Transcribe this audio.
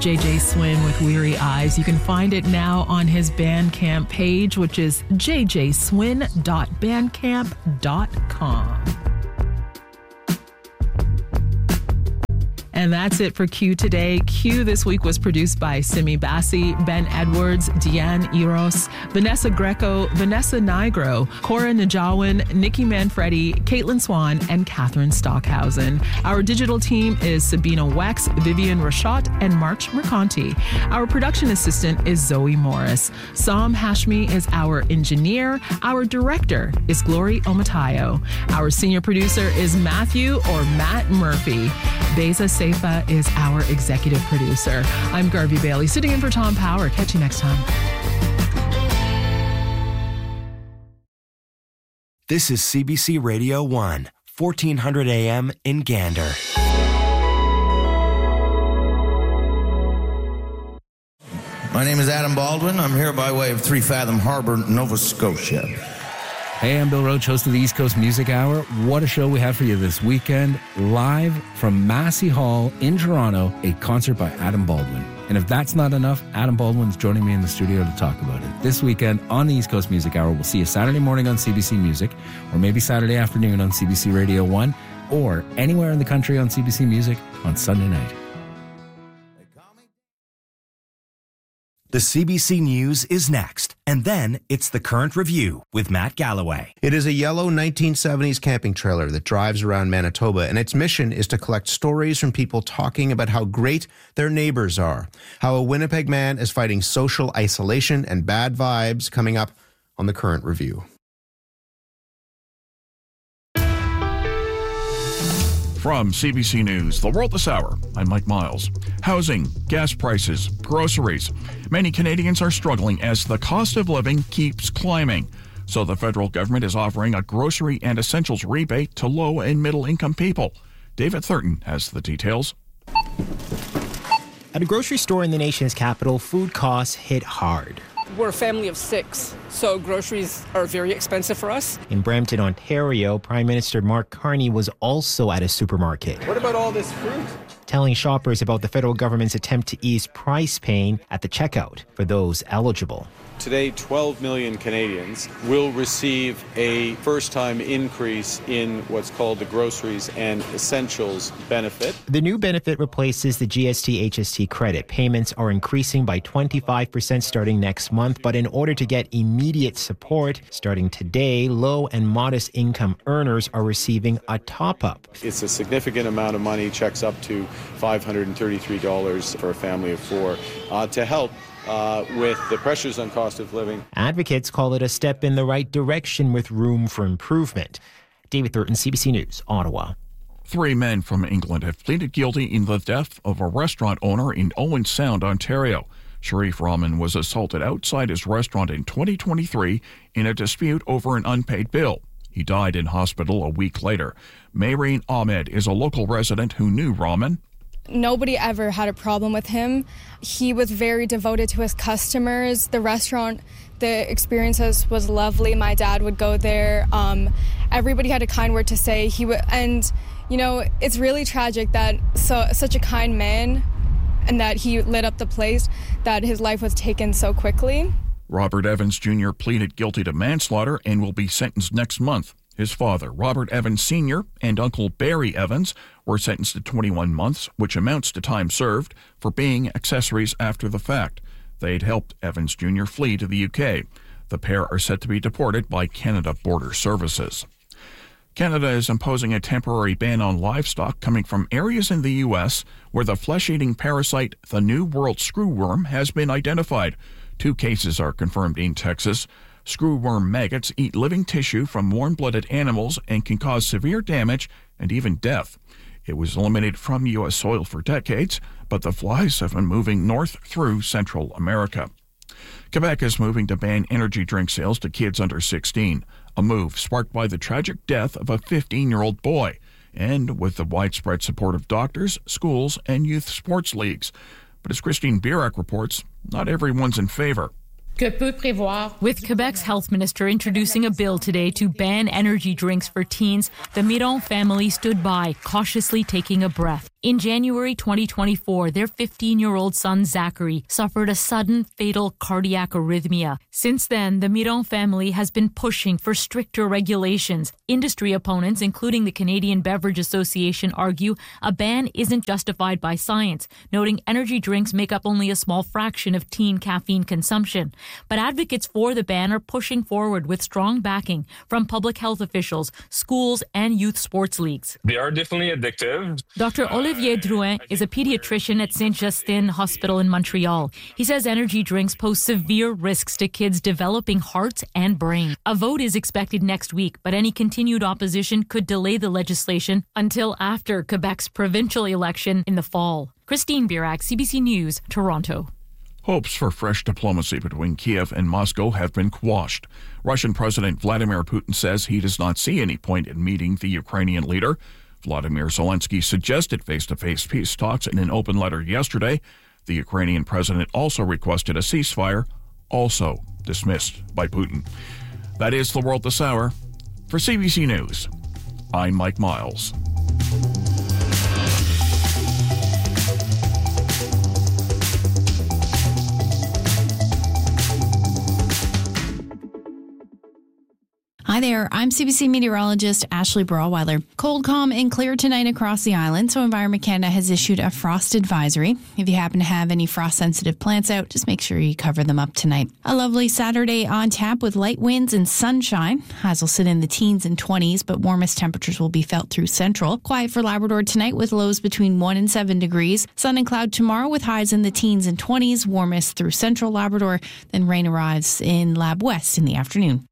JJ Swin with Weary Eyes. You can find it now on his Bandcamp page, which is jjswin.bandcamp.com. And that's it for Q today. Q this week was produced by Simi Bassi, Ben Edwards, Deanne Eros, Vanessa Greco, Vanessa Nigro, Cora Najawin, Nikki Manfredi, Caitlin Swan, and Catherine Stockhausen. Our digital team is Sabina Wex, Vivian Rashot, and March Mercanti. Our production assistant is Zoe Morris. Sam Hashmi is our engineer. Our director is Glory Omatayo. Our senior producer is Matthew or Matt Murphy. Beza Seifa is our executive producer. I'm Garvey Bailey, sitting in for Tom Power. Catch you next time. This is CBC Radio 1, 1400 AM in Gander. My name is Adam Baldwin. I'm here by way of Three Fathom Harbor, Nova Scotia. Hey, I'm Bill Roach, host of the East Coast Music Hour. What a show we have for you this weekend. Live from Massey Hall in Toronto, a concert by Adam Baldwin. And if that's not enough, Adam Baldwin's joining me in the studio to talk about it. This weekend on the East Coast Music Hour, we'll see you Saturday morning on CBC Music, or maybe Saturday afternoon on CBC Radio 1, or anywhere in the country on CBC Music on Sunday night. The CBC News is next, and then it's The Current Review with Matt Galloway. It is a yellow 1970s camping trailer that drives around Manitoba, and its mission is to collect stories from people talking about how great their neighbors are, how a Winnipeg man is fighting social isolation and bad vibes, coming up on The Current Review. From CBC News, The World This Hour, I'm Mike Miles. Housing, gas prices, groceries. Many Canadians are struggling as the cost of living keeps climbing. So the federal government is offering a grocery and essentials rebate to low and middle income people. David Thurton has the details. At a grocery store in the nation's capital, food costs hit hard. We're a family of 6, so groceries are very expensive for us. In Brampton, Ontario, Prime Minister Mark Carney was also at a supermarket. What about all this fruit? Telling shoppers about the federal government's attempt to ease price pain at the checkout for those eligible. Today, 12 million Canadians will receive a first-time increase in what's called the Groceries and Essentials benefit. The new benefit replaces the GST-HST credit. Payments are increasing by 25% starting next month, but in order to get immediate support, starting today, low and modest income earners are receiving a top-up. It's a significant amount of money, checks up to $533 for a family of 4, to help with the pressures on cost of living. Advocates call it a step in the right direction with room for improvement. David Thurton, CBC News, Ottawa. 3 men from England have pleaded guilty in the death of a restaurant owner in Owen Sound, Ontario. Sharif Rahman was assaulted outside his restaurant in 2023 in a dispute over an unpaid bill. He died in hospital a week later. Maureen Ahmed is a local resident who knew Rahman. Nobody ever had a problem with him. He was very devoted to his customers. The restaurant, the experiences was lovely. My dad would go there. Everybody had a kind word to say. And you know, it's really tragic that such a kind man, and that he lit up the place, that his life was taken so quickly. Robert Evans Jr. pleaded guilty to manslaughter and will be sentenced next month. His father, Robert Evans Sr., and Uncle Barry Evans were sentenced to 21 months, which amounts to time served, for being accessories after the fact. They'd helped Evans Jr. flee to the UK. The pair are set to be deported by Canada Border Services. Canada is imposing a temporary ban on livestock coming from areas in the U.S. where the flesh-eating parasite, the New World screwworm, has been identified. 2 cases are confirmed in Texas. Screwworm maggots eat living tissue from warm-blooded animals and can cause severe damage and even death. It was eliminated from U.S. soil for decades, but the flies have been moving north through Central America. Quebec is moving to ban energy drink sales to kids under 16, a move sparked by the tragic death of a 15-year-old boy, and with the widespread support of doctors, schools, and youth sports leagues. But as Christine Birak reports, not everyone's in favor. With Quebec's health minister introducing a bill today to ban energy drinks for teens, the Miron family stood by, cautiously taking a breath. In January 2024, their 15-year-old son, Zachary, suffered a sudden fatal cardiac arrhythmia. Since then, the Miron family has been pushing for stricter regulations. Industry opponents, including the Canadian Beverage Association, argue a ban isn't justified by science, noting energy drinks make up only a small fraction of teen caffeine consumption. But advocates for the ban are pushing forward with strong backing from public health officials, schools, and youth sports leagues. They are definitely addictive. Dr. Olivier Drouin is a pediatrician at Saint-Justin Hospital in Montreal. He says energy drinks pose severe risks to kids developing hearts and brains. A vote is expected next week, but any continued opposition could delay the legislation until after Quebec's provincial election in the fall. Christine Birak, CBC News, Toronto. Hopes for fresh diplomacy between Kiev and Moscow have been quashed. Russian President Vladimir Putin says he does not see any point in meeting the Ukrainian leader. Vladimir Zelensky suggested face-to-face peace talks in an open letter yesterday. The Ukrainian president also requested a ceasefire, also dismissed by Putin. That is the world this hour. For CBC News, I'm Mike Miles. Hi there, I'm CBC meteorologist Ashley Brawweiler. Cold, calm, and clear tonight across the island, so Environment Canada has issued a frost advisory. If you happen to have any frost-sensitive plants out, just make sure you cover them up tonight. A lovely Saturday on tap with light winds and sunshine. Highs will sit in the teens and 20s, but warmest temperatures will be felt through central. Quiet for Labrador tonight with lows between 1 and 7 degrees. Sun and cloud tomorrow with highs in the teens and 20s, warmest through central Labrador. Then rain arrives in Lab West in the afternoon.